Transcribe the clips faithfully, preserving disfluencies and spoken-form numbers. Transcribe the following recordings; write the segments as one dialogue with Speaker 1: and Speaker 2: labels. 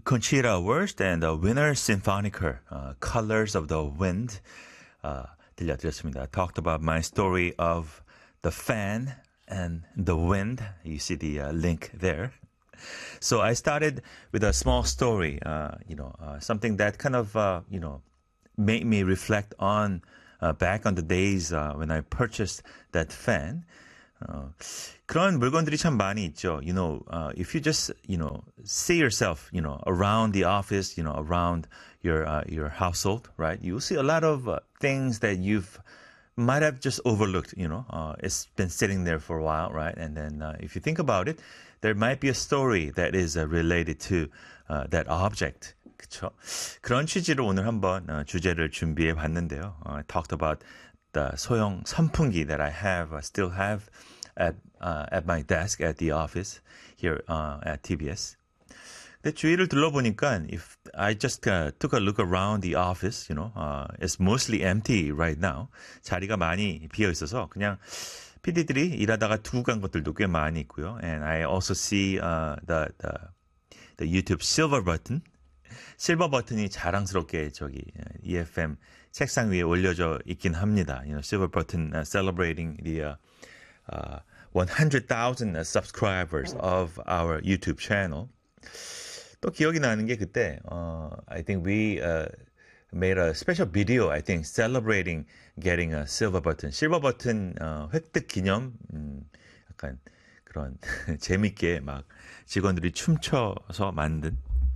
Speaker 1: Conchita Wurst and the Winter Symphoniker, uh, Colors of the Wind, uh, 들려드렸습니다. I talked about my story of the fan and the wind. You see the uh, link there. So I started with a small story, uh, you know, uh, something that kind of, uh, you know, made me reflect on uh, back on the days uh, when I purchased that fan. 어, 그런 물건들이 참 많이 있죠. You know, uh, if you just, you know, see yourself, you know, around the office, you know, around your uh, your household, right? You'll see a lot of uh, things that you've might have just overlooked, you know. Uh, it's been sitting there for a while, right? And then uh, if you think about it, there might be a story that is uh, related to uh, that object. 그렇죠? 그런 취지로 오늘 한번 어, 주제를 준비해 봤는데요. Uh, I talked about the 소형 선풍기 that I have, I still have at uh, at my desk at the office here uh, at T B S. 근데 주위를 둘러보니까 if I just uh, took a look around the office, you know, uh, it's mostly empty right now. 자리가 많이 비어 있어서 그냥 피디들이 일하다가 두고 간 것들도 꽤 많이 있고요. And I also see uh, the, the the YouTube silver button. 실버 버튼이 자랑스럽게 저기 이에프엠 책상 위에 올려져 있긴 합니다. You know, silver button uh, celebrating the uh, uh, one hundred thousand subscribers of our YouTube channel. 또 기억이 나는 게 그때 uh, I think we uh, made a special video, I think, celebrating getting a silver button. 실버 버튼 uh, 획득 기념 음, 약간 그런 재밌게 막 직원들이 춤춰서 만든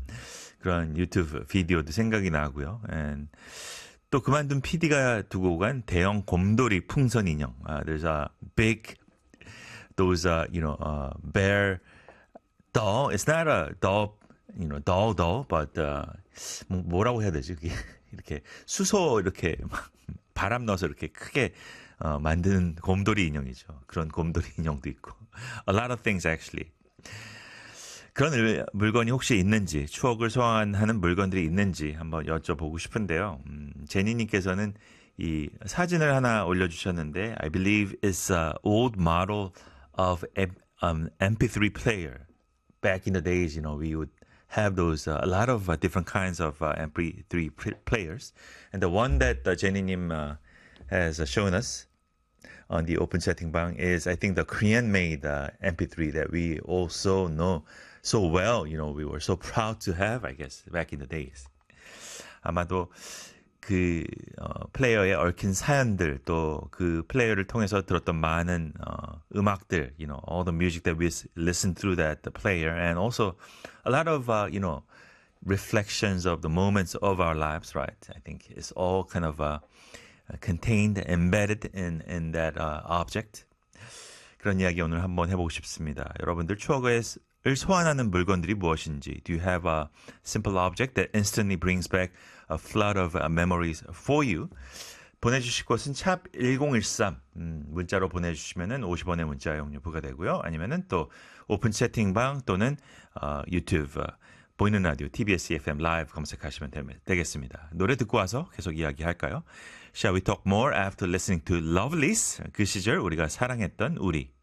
Speaker 1: 그런 유튜브 비디오도 생각이 나고요. And 또 그만둔 피디가 두고 간 대형 곰돌이 풍선 인형. Uh, there's a big, those, uh, you know, uh, bear doll. It's not a doll, you know, doll doll, but uh, 뭐라고 해야 되지? 그게 이렇게 수소 이렇게 바람 넣어서 이렇게 크게 어, 만드는 곰돌이 인형이죠. 그런 곰돌이 인형도 있고. A lot of things actually. 그런 물건이 혹시 있는지, 추억을 소환하는 물건들이 있는지 한번 여쭤보고 싶은데요. 음, 제니님께서는 이 사진을 하나 올려주셨는데, I believe it's an old model of a um, M P three player. Back in the days, you know, we would have those, uh, a lot of uh, different kinds of uh, M P three players. And the one that uh, 제니님 uh, has uh, shown us on the open 채팅방 is, I think, the Korean-made uh, M P three that we also know so well, you know, we were so proud to have, I guess, back in the days. 아마도 그 어, 플레이어의 얽힌 사연들, 또 그 플레이어를 통해서 들었던 많은 어, 음악들, you know, all the music that we listened through that the player, and also a lot of, uh, you know, reflections of the moments of our lives, right? I think it's all kind of uh, contained, embedded in in that uh, object. 그런 이야기 오늘 한번 해보고 싶습니다. 여러분들 추억을 소환하는 물건들이 무엇인지. Do you have a simple object that instantly brings back a flood of uh, memories for you? 보내주실 곳은 샵 일공일삼 음, 문자로 보내주시면은 오십 원의 문자 이용료 부과되고요. 아니면은 또 오픈 채팅방 또는 어, 유튜브 어, 보이는 라디오 티비에스 이에프엠 라이브 검색하시면 되, 되겠습니다. 노래 듣고 와서 계속 이야기할까요? Shall we talk more after listening to Lovelyz? 그 시절 우리가 사랑했던 우리.